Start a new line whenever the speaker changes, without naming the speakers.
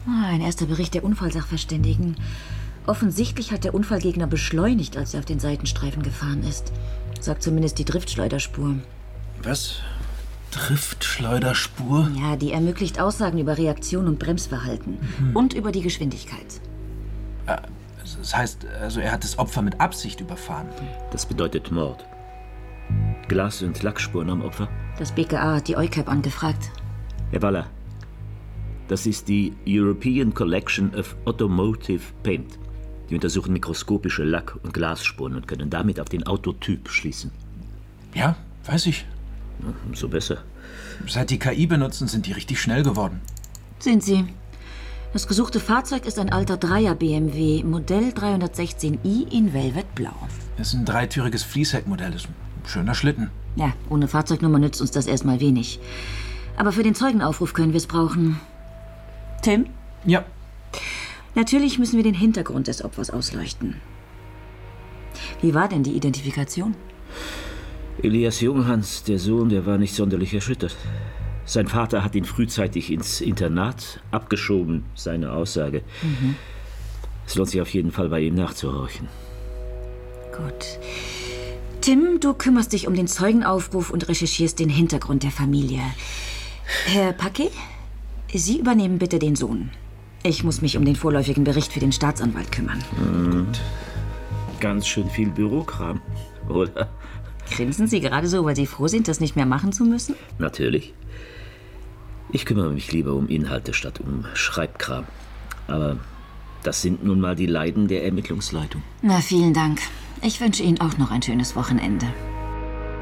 Ein erster Bericht der Unfallsachverständigen. Offensichtlich hat der Unfallgegner beschleunigt, als er auf den Seitenstreifen gefahren ist. Sagt zumindest die Driftschleuderspur.
Was? Driftschleuderspur?
Ja, die ermöglicht Aussagen über Reaktion und Bremsverhalten. Und über die Geschwindigkeit.
Das heißt, also er hat das Opfer mit Absicht überfahren.
Das bedeutet Mord. Glas- und Lackspuren am Opfer?
Das BKA hat die EUCAP angefragt.
Herr Waller, das ist die European Collection of Automotive Paint. Die untersuchen mikroskopische Lack- und Glasspuren und können damit auf den Autotyp schließen.
Ja, weiß ich.
Umso besser.
Seit die KI benutzen, sind die richtig schnell geworden.
Sind sie. Das gesuchte Fahrzeug ist ein alter Dreier-BMW, Modell 316i in Velvet Blau.
Das ist ein dreitüriges Fließheckmodell. Das ist ein schöner Schlitten.
Ja, ohne Fahrzeugnummer nützt uns das erstmal wenig. Aber für den Zeugenaufruf können wir es brauchen. Tim?
Ja.
Natürlich müssen wir den Hintergrund des Opfers ausleuchten. Wie war denn die Identifikation?
Elias Junghans, der Sohn, der war nicht sonderlich erschüttert. Sein Vater hat ihn frühzeitig ins Internat abgeschoben, seine Aussage. Es lohnt sich auf jeden Fall, bei ihm nachzuhorchen.
Gut. Tim, du kümmerst dich um den Zeugenaufruf und recherchierst den Hintergrund der Familie. Herr Packe, Sie übernehmen bitte den Sohn. Ich muss mich um den vorläufigen Bericht für den Staatsanwalt kümmern.
Gut. Ganz schön viel Bürokram, oder?
Grinsen Sie gerade so, weil Sie froh sind, das nicht mehr machen zu müssen?
Natürlich. Ich kümmere mich lieber um Inhalte statt um Schreibkram. Aber das sind nun mal die Leiden der Ermittlungsleitung.
Na, vielen Dank. Ich wünsche Ihnen auch noch ein schönes Wochenende.